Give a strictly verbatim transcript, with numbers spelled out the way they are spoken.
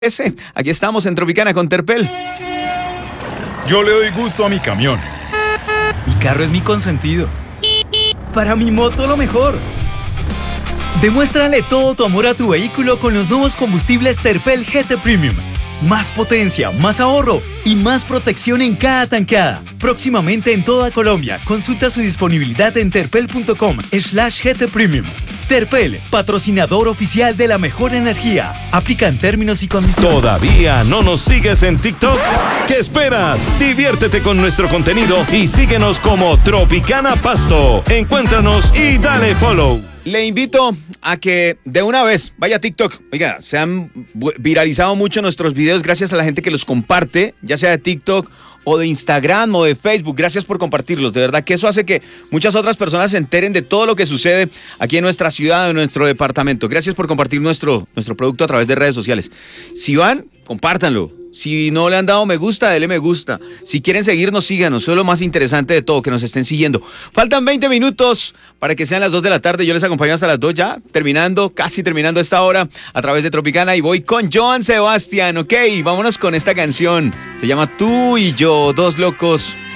Ese, aquí estamos en Tropicana con Terpel. Yo le doy gusto a mi camión. Mi carro es mi consentido. Para mi moto lo mejor. Demuéstrale todo tu amor a tu vehículo con los nuevos combustibles Terpel G T Premium. Más potencia, más ahorro y más protección en cada tanqueada. Próximamente en toda Colombia. Consulta su disponibilidad en terpel punto com slash G T Premium. Terpel, patrocinador oficial de la mejor energía. Aplican términos y condiciones. ¿Todavía no nos sigues en TikTok? ¿Qué esperas? Diviértete con nuestro contenido y síguenos como Tropicana Pasto. Encuéntranos y dale follow. Le invito a que de una vez vaya a TikTok. Oiga, se han viralizado mucho nuestros videos gracias a la gente que los comparte, ya sea de TikTok o de Instagram o de Facebook. Gracias por compartirlos. De verdad que eso hace que muchas otras personas se enteren de todo lo que sucede aquí en nuestra ciudad, en nuestro departamento. Gracias por compartir nuestro, nuestro producto a través de redes sociales. Si van, compártanlo. Si no le han dado me gusta, denle me gusta. Si quieren seguirnos, síganos. Eso es lo más interesante de todo, que nos estén siguiendo. Faltan veinte minutos para que sean las dos de la tarde. Yo les acompaño hasta las dos ya, terminando, casi terminando esta hora a través de Tropicana. Y voy con Joan Sebastián, ¿ok? Vámonos con esta canción. Se llama Tú y Yo, dos locos